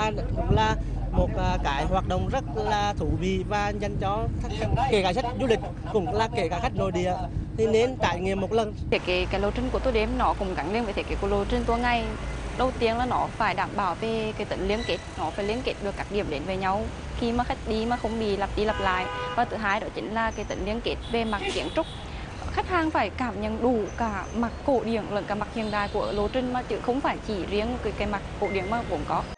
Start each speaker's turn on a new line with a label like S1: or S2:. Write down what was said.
S1: và cũng là một cái hoạt động rất là thú vị và dành cho kể cả khách du lịch cũng là kể cả khách nội địa thì nên trải nghiệm một lần.
S2: Thiết kế cái lộ trình của tour đêm nó cũng gắn liền với thiết kế của lộ trình tour ngày. Đầu tiên là nó phải đảm bảo về cái tính liên kết, nó phải liên kết được các điểm đến với nhau khi mà khách đi mà không bị lặp đi lặp lại. Và thứ hai đó chính là cái tính liên kết về mặt kiến trúc. Khách hàng phải cảm nhận đủ cả mặt cổ điển lẫn cả mặt hiện đại của lộ trình mà chứ không phải chỉ riêng cái mặt cổ điển mà cũng có.